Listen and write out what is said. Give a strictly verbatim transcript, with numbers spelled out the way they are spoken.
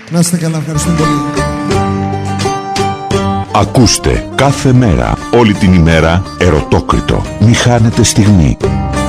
Να είστε καλά, ευχαριστούμε πολύ. Ακούστε κάθε μέρα, όλη την ημέρα, Ερωτόκριτο. Μη χάνετε στιγμή.